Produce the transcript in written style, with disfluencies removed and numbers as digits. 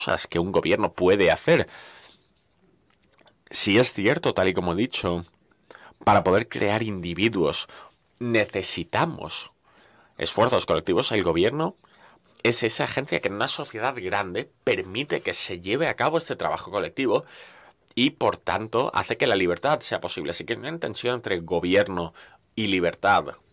cosas que un gobierno puede hacer. Si es cierto, tal y como he dicho, para poder crear individuos necesitamos esfuerzos colectivos. El gobierno es esa agencia que en una sociedad grande permite que se lleve a cabo este trabajo colectivo y por tanto hace que la libertad sea posible. Así que no hay tensión entre gobierno y libertad.